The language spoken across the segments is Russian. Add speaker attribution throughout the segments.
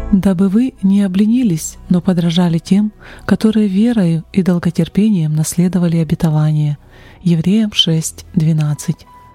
Speaker 1: дабы вы не обленились, но подражали тем, которые верою и долготерпением наследовали обетование». Евреям 6:12.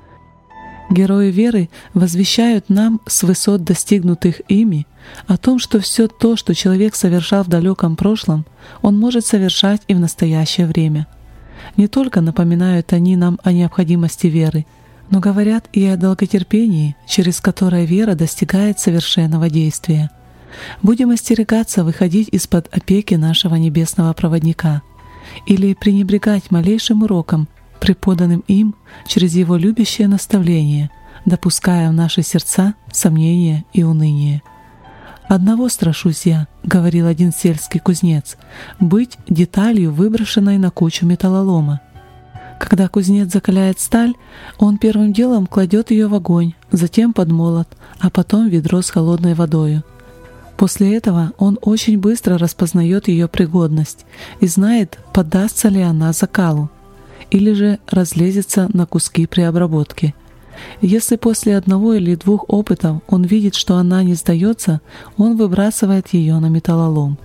Speaker 1: Герои веры возвещают нам с высот, достигнутых ими, о том, что все то, что человек совершал в далеком прошлом, он может совершать и в настоящее время. Не только напоминают они нам о необходимости веры, но говорят и о долготерпении, через которое вера достигает совершенного действия. Будем остерегаться выходить из-под опеки нашего небесного проводника или пренебрегать малейшим уроком, преподанным им через его любящее наставление, допуская в наши сердца сомнения и уныние. «Одного страшусь я», — говорил один сельский кузнец, — «быть деталью, выброшенной на кучу металлолома». Когда кузнец закаляет сталь, он первым делом кладет ее в огонь, затем под молот, а потом в ведро с холодной водою. После этого он очень быстро распознает ее пригодность и знает, поддастся ли она закалу или же разлезется на куски при обработке. Если после одного или двух опытов он видит, что она не сдается, он выбрасывает ее на металлолом.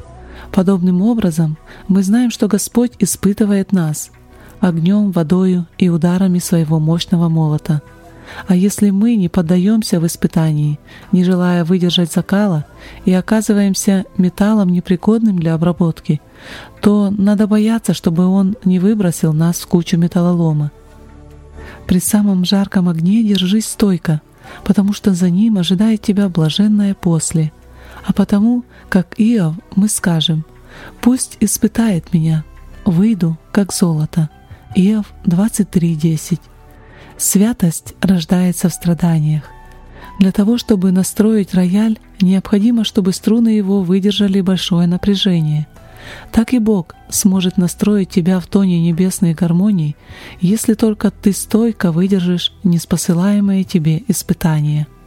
Speaker 1: Подобным образом мы знаем, что Господь испытывает нас огнем, водою и ударами своего мощного молота. А если мы не поддаемся в испытании, не желая выдержать закала, и оказываемся металлом непригодным для обработки, то надо бояться, чтобы он не выбросил нас в кучу металлолома. При самом жарком огне держись стойко, потому что за ним ожидает тебя блаженное после. А потому, как Иов, мы скажем: «Пусть испытает меня, выйду, как золото». Иов 23:10. Святость рождается в страданиях. Для того, чтобы настроить рояль, необходимо, чтобы струны его выдержали большое напряжение. Так и Бог сможет настроить тебя в тоне небесной гармонии, если только ты стойко выдержишь неспосылаемые тебе испытания.